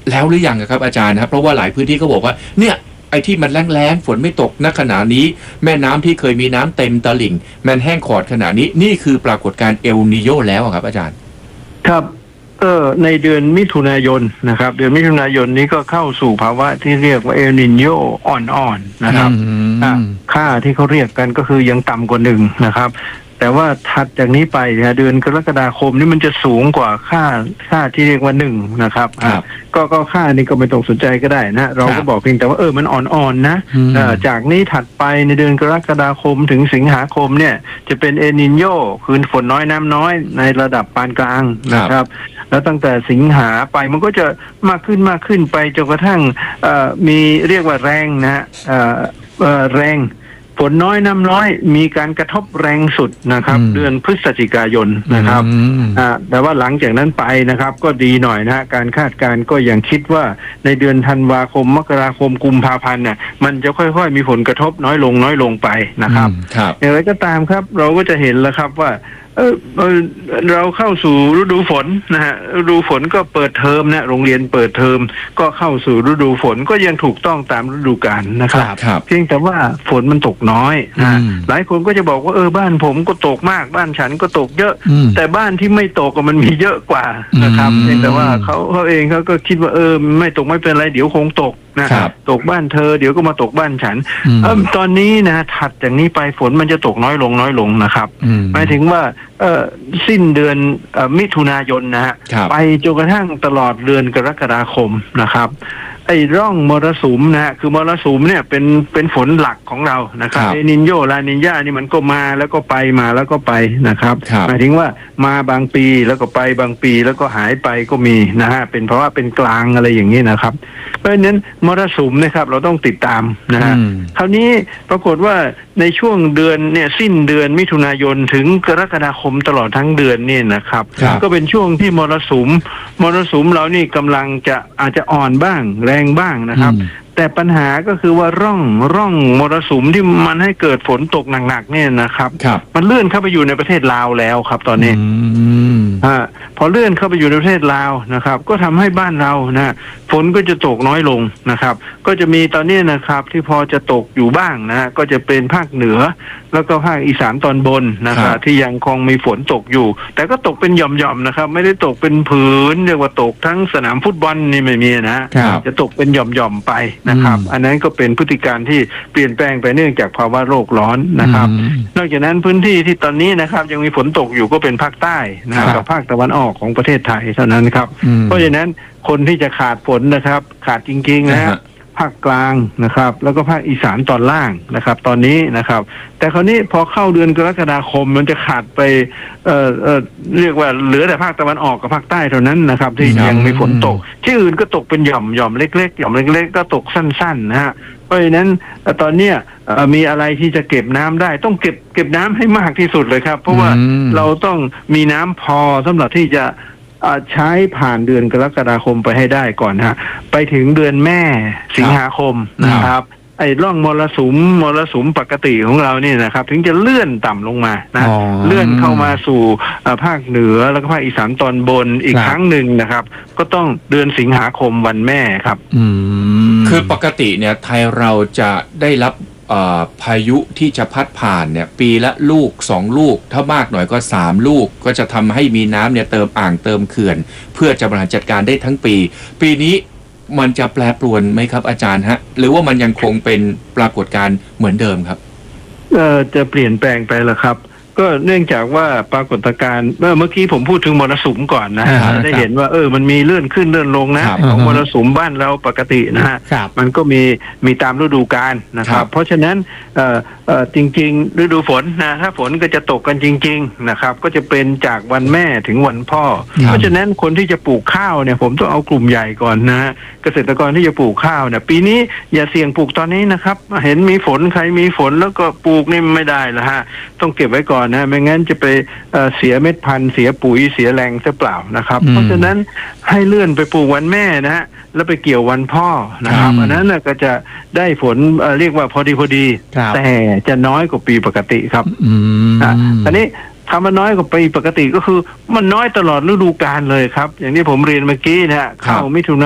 แล้วหรือยังครับอาจารย์ครับเพราะว่าหลายพื้นที่ก็บอกว่าเนี่ยไอ้ที่มันแล้งฝนไม่ตกณขณะนี้แม่น้ำที่เคยมีน้ำเต็มตลิ่งมันแห้งขอดขณะนี้นี่คือปรากฏการณ์เอลนีโญแล้วครับอาจารย์ครับในเดือนมิถุนายนนะครับเดือนมิถุนายนนี้ก็เข้าสู่ภาวะที่เรียกว่าเอลนิโญอ่อนๆนะครับค่าที่เขาเรียกกันก็คือยังต่ำกว่า1นะครับแต่ว่าถัดจากนี้ไปเดือนกรกฎาคมนี่มันจะสูงกว่าค่าที่เรียกว่า1นะครับก็ค่านี้ก็ไม่ต้องสนใจก็ได้นะเราก็บอกเพียงแต่ว่ามันอ่อนๆนะจากนี้ถัดไปในเดือนกรกฎาคมถึงสิงหาคมเนี่ยจะเป็นเอลนิโญคือฝนน้อยน้ำน้อยในระดับปานกลางนะครับแล้วตั้งแต่สิงหาไปมันก็จะมากขึ้นไปจนกระทั่งมีเรียกว่าแรงนะแรงฝนน้อยน้ำน้อยมีการกระทบแรงสุดนะครับเดือนพฤศจิกายนนะครับแต่ว่าหลังจากนั้นไปนะครับก็ดีหน่อยนะการคาดการณ์ก็ยังคิดว่าในเดือนธันวาคมมกราคมกุมภาพันธ์เนี่ยมันจะค่อยๆมีผลกระทบน้อยลงไปนะครับอย่างไรก็ตามครับเราก็จะเห็นแล้วครับว่าเราเข้าสู่ฤดูฝนนะฮะฤดูฝนก็เปิดเทอมนะโรงเรียนเปิดเทอมก็เข้าสู่ฤดูฝนก็ยังถูกต้องตามฤดูกาลนะครับเพียงแต่ว่าฝนมันตกน้อยหลายคนก็จะบอกว่าบ้านผมก็ตกมากบ้านฉันก็ตกเยอะแต่บ้านที่ไม่ตกมันมีเยอะกว่านะครับเพียงแต่ว่าเขาเองเขาก็คิดว่าไม่ตกไม่เป็นไรเดี๋ยวคงตกนะครับตกบ้านเธอเดี๋ยวก็มาตกบ้านฉันตอนนี้นะถัดจากนี้ไปฝนมันจะตกน้อยลงนะครับหมายถึงว่าสิ้นเดือนมิถุนายนนะฮะไปจนกระทั่งตลอดเดือนกรกฎาคมนะครับไอ้ร่องมรสุมนะฮะคือมรสุมเนี่ยเป็นฝนหลักของเรานะครับเอลนิโญลานิญานี่มันก็มาแล้วก็ไปมาแล้วก็ไปนะครับหมายถึงว่ามาบางปีแล้วก็ไปบางปีแล้วก็หายไปก็มีนะฮะเป็นเพราะว่าเป็นกลางอะไรอย่างนี้นะครับเพราะฉะนั้นมรสุมนะครับเราต้องติดตามนะฮะคราวนี้ปรากฏว่าในช่วงเดือนเนี่ยสิ้นเดือนมิถุนายนถึงกรกฎาคมตลอดทั้งเดือนนี่นะครับก็เป็นช่วงที่มรสุมเรานี่กำลังอาจจะอ่อนบ้างแรงบ้างนะครับแต่ปัญหาก็คือว่าร่องมรสุมที่มันให้เกิดฝนตกหนักๆเนี่ยนะครับมันเลื่อนเข้าไปอยู่ในประเทศลาวแล้วครับตอนนี้พอเลื่อนเข้าไปอยู่ในประเทศลาวนะครับก็ทำให้บ้านเรานะฝนก็จะตกน้อยลงนะครับก็จะมีตอนนี้นะครับที่พอจะตกอยู่บ้างนะก็จะเป็นภาคเหนือแล้วก็ภาคอีสานตอนบนนะครับที่ยังคงมีฝนตกอยู่แต่ก็ตกเป็นหย่อมๆนะครับไม่ได้ตกเป็นผืนเรียกว่าตกทั้งสนามฟุตบอลนี่ไม่มีนะจะตกเป็นหย่อมๆไปนะครับอันนั้นก็เป็นพฤติการที่เปลี่ยนแปลงไปเนื่องจากภาวะโลกร้อนนะครับนอกจากนั้นพื้นที่ที่ตอนนี้นะครับยังมีฝนตกอยู่ก็เป็นภาคใต้กับภาคตะวันออกของประเทศไทยเท่านั้นครับเพราะฉะนั้นคนที่จะขาดฝนนะครับขาดจริงๆนะภาคกลางนะครับแล้วก็ภาคอีสานตอนล่างนะครับตอนนี้นะครับแต่คราวนี้พอเข้าเดือนกรกฎาคมมันจะขาดไปเรียกว่าเหลือแต่ภาคตะวันออกกับภาคใต้เท่านั้นนะครับที่ยังมีฝนตกที่อื่นก็ตกเป็นหย่อมเล็กๆก็ตกสั้นๆนะฮะเพราะฉะนั้นตอนเนี้ยมีอะไรที่จะเก็บน้ำได้ต้องเก็บน้ำให้มากที่สุดเลยครับเพราะว่าเราต้องมีน้ำพอสำหรับที่จะใช้ผ่านเดือนกรกฎาคมไปให้ได้ก่อนฮะไปถึงเดือนแม่สิงหาคมนะครับไอ้ร่องมรสุมปกติของเรานี่นะครับถึงจะเลื่อนต่ำลงมานะเลื่อนเข้ามาสู่ภาคเหนือแล้วก็ภาคอีสานตอนบนอีกครั้งหนึ่งนะครับก็ต้องเดือนสิงหาคมวันแม่ครับคือปกติเนี่ยไทยเราจะได้รับพายุที่จะพัดผ่านเนี่ยปีละลูก2ลูกถ้ามากหน่อยก็3ลูกก็จะทำให้มีน้ำเนี่ยเติมอ่างเติมเขื่อนเพื่อจะบริหารจัดการได้ทั้งปีนี้มันจะแปรปรวนไหมครับอาจารย์ฮะหรือว่ามันยังคงเป็นปรากฏการณ์เหมือนเดิมครับจะเปลี่ยนแปลงไปแล้วครับก็เนื่องจากว่าปรากฏการณ์เมื่อกี้ผมพูดถึงมรสุมก่อนนะฮะได้เห็นว่ามันมีเลื่อนขึ้นเลื่อนลงนะของมรสุมบ้านเราปกตินะฮะมันก็มีตามฤดูกาลนะครับเพราะฉะนั้นจริงๆฤดูฝนนะถ้าฝนก็จะตกกันจริงๆนะครับก็จะเป็นจากวันแม่ถึงวันพ่อเพราะฉะนั้นคนที่จะปลูกข้าวเนี่ยผมต้องเอากลุ่มใหญ่ก่อนนะฮะเกษตรกรที่จะปลูกข้าวเนี่ยปีนี้อย่าเสี่ยงปลูกตอนนี้นะครับเห็นมีฝนใครมีฝนแล้วก็ปลูกนี่ไม่ได้ละฮะต้องเก็บไว้ก่อนนะไม่งั้นจะไปเสียเม็ดพันธุ์เสียปุ๋ยเสียแรงซะเปล่านะครับเพราะฉะนั้นให้เลื่อนไปปลูกวันแม่นะฮะแล้วไปเกี่ยววันพ่อนะครับอันนั้นก็จะได้ผลเรียกว่าพอดีแต่จะน้อยกว่าปีปกติครับอันนี้คำว่าน้อยกว่าปีปกติก็คือมันน้อยตลอดฤดูกาลเลยครับอย่างที่ผมเรียนเมื่อกี้นะฮะเข้ามิถุนา